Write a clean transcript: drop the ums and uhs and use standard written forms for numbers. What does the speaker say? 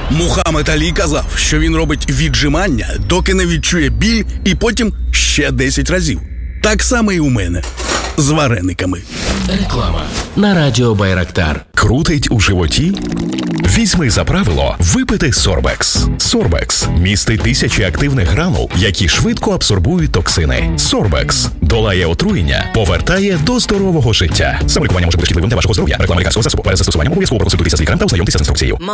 Мухаммед Алі казав, що він робить віджимання, доки не відчує біль, і потім ще 10 разів. Так само і у мене. З варениками. Реклама на радіо Байрактар. Крутить у животі? Візьми за правило випити Сорбекс. Сорбекс містить тисячі активних гранул, які швидко абсорбують токсини. Сорбекс долає отруєння, повертає до здорового життя. Самолікування може бути шкідливим для вашого здоров'я. Реклама лікарського засобу. Перед застосуванням обов'язково проконсультуйтеся з лікарем та ознайомтеся з інструкцією.